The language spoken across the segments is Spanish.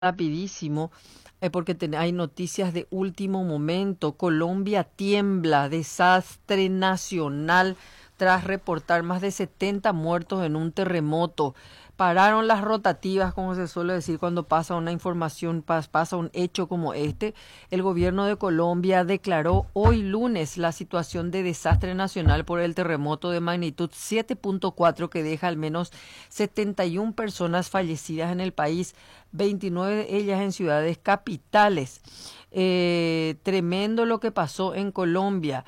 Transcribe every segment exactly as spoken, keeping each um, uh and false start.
rapidísimo, eh, porque ten- hay noticias de último momento. Colombia tiembla, desastre nacional tras reportar más de setenta muertos en un terremoto. Pararon las rotativas, como se suele decir cuando pasa una información, pas- pasa un hecho como este. El gobierno de Colombia declaró hoy lunes la situación de desastre nacional por el terremoto de magnitud siete punto cuatro que deja al menos setenta y una personas fallecidas en el país, veintinueve de ellas en ciudades capitales. Eh, tremendo lo que pasó en Colombia.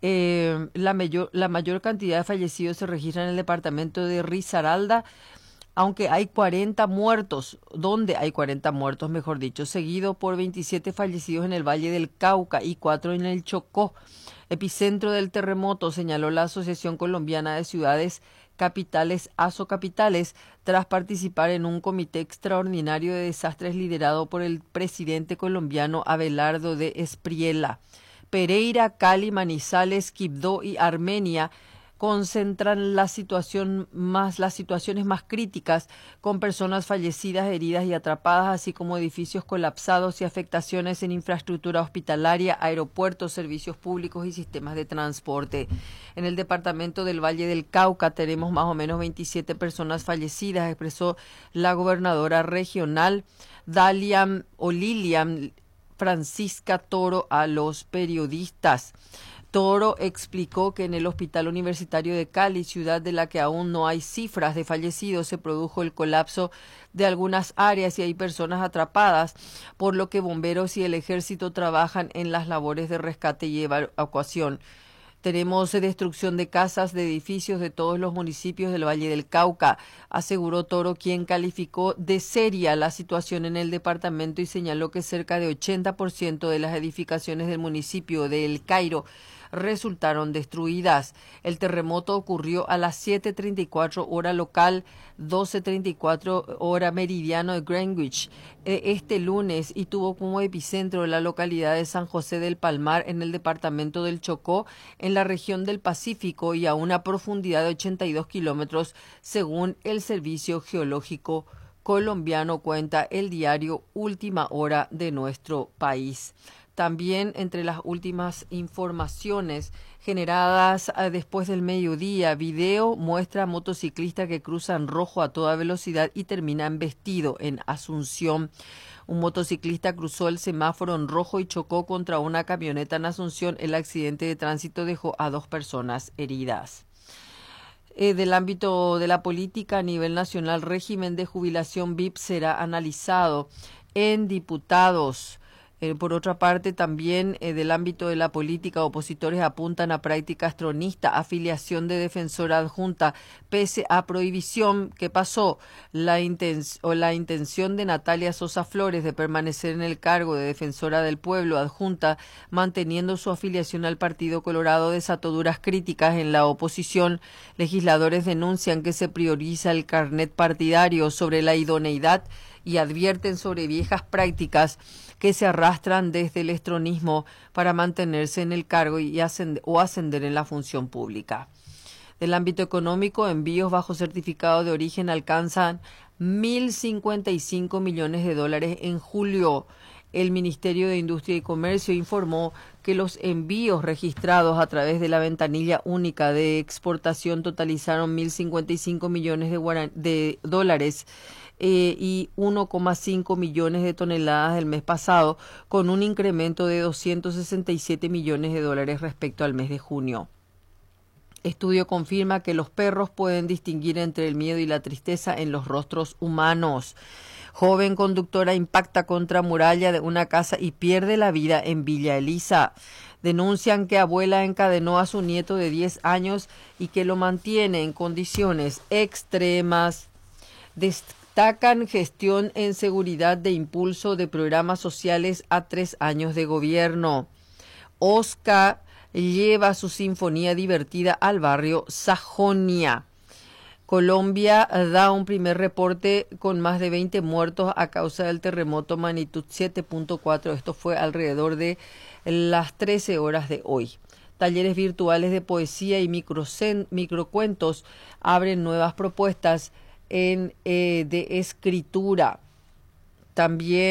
Eh, la, mayor, la mayor cantidad de fallecidos se registra en el departamento de Risaralda, aunque hay cuarenta muertos, donde hay cuarenta muertos, mejor dicho, seguido por veintisiete fallecidos en el Valle del Cauca y cuatro en el Chocó. Epicentro del terremoto, señaló la Asociación Colombiana de Ciudades Capitales, Asocapitales, tras participar en un comité extraordinario de desastres liderado por el presidente colombiano Abelardo de Espriella. Pereira, Cali, Manizales, Quibdó y Armenia concentran la situación más, las situaciones más críticas, con personas fallecidas, heridas y atrapadas, así como edificios colapsados y afectaciones en infraestructura hospitalaria, aeropuertos, servicios públicos y sistemas de transporte. En el departamento del Valle del Cauca tenemos más o menos veintisiete personas fallecidas, expresó la gobernadora regional Dalia o Lilian Francisca Toro a los periodistas. Toro explicó que en el Hospital Universitario de Cali, ciudad de la que aún no hay cifras de fallecidos, se produjo el colapso de algunas áreas y hay personas atrapadas, por lo que bomberos y el ejército trabajan en las labores de rescate y evacuación. Tenemos destrucción de casas, de edificios de todos los municipios del Valle del Cauca, aseguró Toro, quien calificó de seria la situación en el departamento y señaló que cerca de ochenta por ciento de las edificaciones del municipio de El Cairo resultaron destruidas. El terremoto ocurrió a las siete treinta y cuatro hora local, doce treinta y cuatro hora meridiano de Greenwich, eh, este lunes, y tuvo como epicentro la localidad de San José del Palmar, en el departamento del Chocó, en la región del Pacífico, y a una profundidad de ochenta y dos kilómetros, según el Servicio Geológico colombiano, cuenta el diario Última Hora de nuestro país. También entre las últimas informaciones generadas eh, después del mediodía, video muestra a motociclista que cruza en rojo a toda velocidad y termina embestido en Asunción. Un motociclista cruzó el semáforo en rojo y chocó contra una camioneta en Asunción. El accidente de tránsito dejó a dos personas heridas. Eh, del ámbito de la política a nivel nacional, régimen de jubilación V I P será analizado en diputados. Eh, por otra parte, también eh, del ámbito de la política, opositores apuntan a prácticas tronistas, afiliación de defensora adjunta, pese a prohibición. ¿Qué pasó? La, inten o la intención de Natalia Sosa Flores de permanecer en el cargo de defensora del pueblo adjunta, manteniendo su afiliación al Partido Colorado, desató duras críticas en la oposición. Legisladores denuncian que se prioriza el carnet partidario sobre la idoneidad y advierten sobre viejas prácticas que se arrastran desde el estronismo para mantenerse en el cargo y ascender, o ascender en la función pública. Del ámbito económico, envíos bajo certificado de origen alcanzan mil cincuenta y cinco millones de dólares en julio. El Ministerio de Industria y Comercio informó que los envíos registrados a través de la ventanilla única de exportación totalizaron mil cincuenta y cinco millones de, guaran- de dólares eh, y uno coma cinco millones de toneladas del mes pasado, con un incremento de doscientos sesenta y siete millones de dólares respecto al mes de junio. Estudio confirma que los perros pueden distinguir entre el miedo y la tristeza en los rostros humanos. Joven conductora impacta contra muralla de una casa y pierde la vida en Villa Elisa. Denuncian que abuela encadenó a su nieto de diez años y que lo mantiene en condiciones extremas. Destacan gestión en seguridad de impulso de programas sociales a tres años de gobierno. Oscar lleva su sinfonía divertida al barrio Sajonia. Colombia da un primer reporte con más de veinte muertos a causa del terremoto magnitud siete punto cuatro. Esto fue alrededor de las trece horas de hoy. Talleres virtuales de poesía y microcen, microcuentos abren nuevas propuestas en, eh, de escritura. también